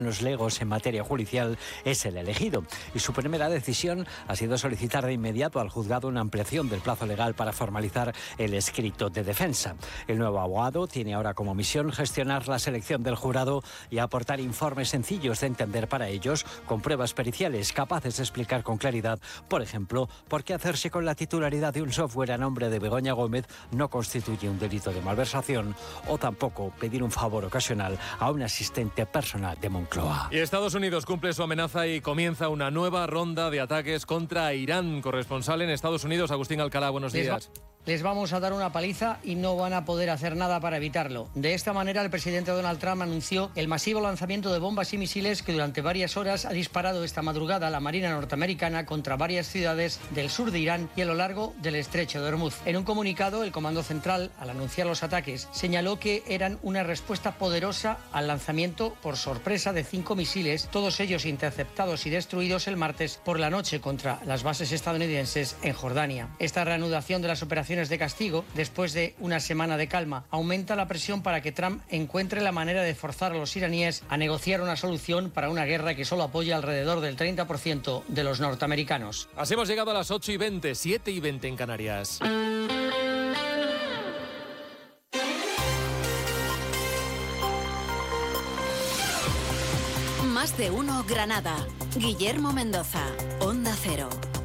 los legos en materia judicial es el elegido y su primera decisión ha sido solicitar de inmediato al juzgado una ampliación del plazo legal para formalizar el escrito de defensa. El nuevo abogado tiene ahora como misión gestionar la selección del jurado y aportar informes sencillos de entender para ellos, con pruebas periciales capaces de explicar con claridad, por ejemplo, por qué hacerse con la titularidad de un software a nombre de Begoña Gómez no constituye un delito de malversación, o tampoco pedir un favor ocasional a un asistente personal de Moncloa. Y Estados Unidos cumple su amenaza y comienza una nueva ronda de ataques contra Irán. Corresponsal en Estados Unidos, Agustín Alcalá, buenos días. Les vamos a dar una paliza y no van a poder hacer nada para evitarlo. De esta manera, el presidente Donald Trump anunció el masivo lanzamiento de bombas y misiles que durante varias horas ha disparado esta madrugada la Marina norteamericana contra varias ciudades del sur de Irán y a lo largo del estrecho de Hormuz. En un comunicado, el Comando Central, al anunciar los ataques, señaló que eran una respuesta poderosa al lanzamiento por sorpresa de 5 misiles, todos ellos interceptados y destruidos el martes por la noche contra las bases estadounidenses en Jordania. Esta reanudación de las operaciones de castigo, después de una semana de calma, aumenta la presión para que Trump encuentre la manera de forzar a los iraníes a negociar una solución para una guerra que solo apoya alrededor del 30% de los norteamericanos. Así hemos llegado a las 8:20, 7:20 en Canarias. Más de uno Granada. Guillermo Mendoza, Onda Cero.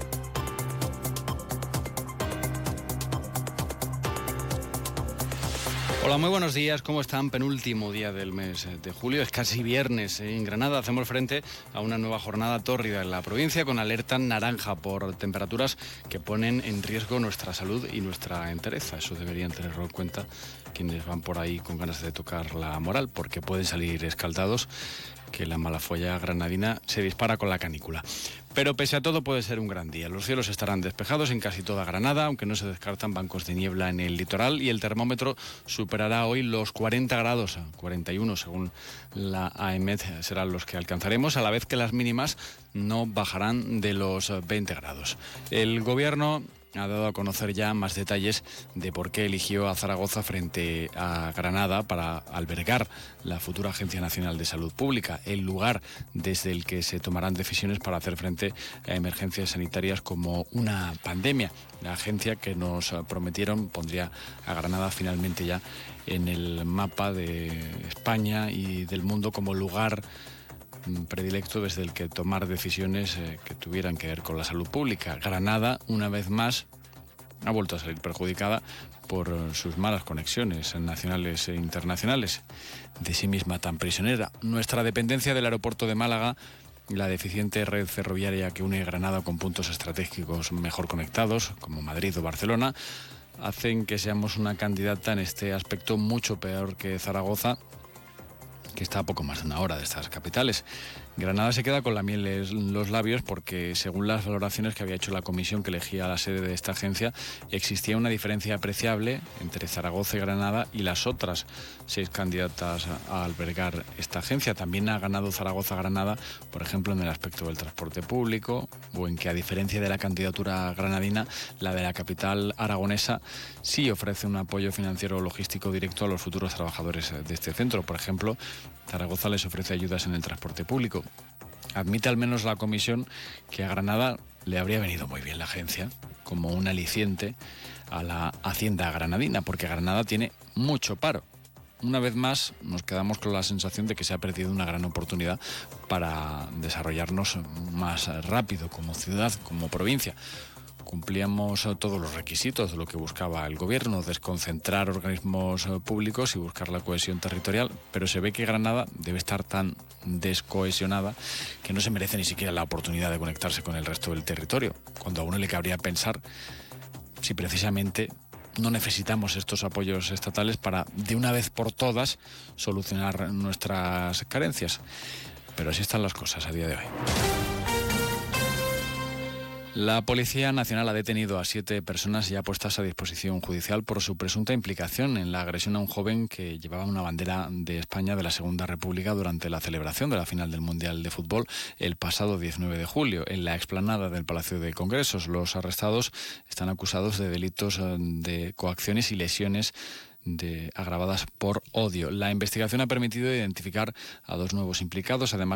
Hola, muy buenos días. ¿Cómo están? Penúltimo día del mes de julio. Es casi viernes. En Granada hacemos frente a una nueva jornada tórrida en la provincia con alerta naranja por temperaturas que ponen en riesgo nuestra salud y nuestra entereza. Eso deberían tenerlo en cuenta quienes van por ahí con ganas de tocar la moral, porque pueden salir escaldados, que la malafolla granadina se dispara con la canícula. Pero pese a todo puede ser un gran día. Los cielos estarán despejados en casi toda Granada, aunque no se descartan bancos de niebla en el litoral, y el termómetro superará hoy los 40 grados, 41 según la AEMET serán los que alcanzaremos, a la vez que las mínimas no bajarán de los 20 grados. El Gobierno ha dado a conocer ya más detalles de por qué eligió a Zaragoza frente a Granada para albergar la futura Agencia Nacional de Salud Pública, el lugar desde el que se tomarán decisiones para hacer frente a emergencias sanitarias como una pandemia. La agencia que nos prometieron pondría a Granada finalmente ya en el mapa de España y del mundo como lugar predilecto desde el que tomar decisiones que tuvieran que ver con la salud pública. Granada, una vez más, ha vuelto a salir perjudicada por sus malas conexiones nacionales e internacionales, de sí misma tan prisionera. Nuestra dependencia del aeropuerto de Málaga, la deficiente red ferroviaria que une Granada con puntos estratégicos mejor conectados, como Madrid o Barcelona, hacen que seamos una candidata en este aspecto mucho peor que Zaragoza, que está a poco más de una hora de estas capitales. Granada se queda con la miel en los labios porque, según las valoraciones que había hecho la comisión que elegía la sede de esta agencia, existía una diferencia apreciable entre Zaragoza y Granada y las otras 6 candidatas a albergar esta agencia. También ha ganado Zaragoza-Granada, por ejemplo, en el aspecto del transporte público, o en que, a diferencia de la candidatura granadina, la de la capital aragonesa sí ofrece un apoyo financiero o logístico directo a los futuros trabajadores de este centro. Por ejemplo, Zaragoza les ofrece ayudas en el transporte público. Admite al menos la comisión que a Granada le habría venido muy bien la agencia como un aliciente a la hacienda granadina, porque Granada tiene mucho paro. Una vez más nos quedamos con la sensación de que se ha perdido una gran oportunidad para desarrollarnos más rápido como ciudad, como provincia. Cumplíamos todos los requisitos de lo que buscaba el Gobierno, desconcentrar organismos públicos y buscar la cohesión territorial, pero se ve que Granada debe estar tan descohesionada que no se merece ni siquiera la oportunidad de conectarse con el resto del territorio, cuando a uno le cabría pensar si precisamente no necesitamos estos apoyos estatales para, de una vez por todas, solucionar nuestras carencias. Pero así están las cosas a día de hoy. La Policía Nacional ha detenido a 7 personas ya puestas a disposición judicial por su presunta implicación en la agresión a un joven que llevaba una bandera de España de la Segunda República durante la celebración de la final del Mundial de Fútbol el pasado 19 de julio en la explanada del Palacio de Congresos. Los arrestados están acusados de delitos de coacciones y lesiones agravadas por odio. La investigación ha permitido identificar a 2 nuevos implicados, además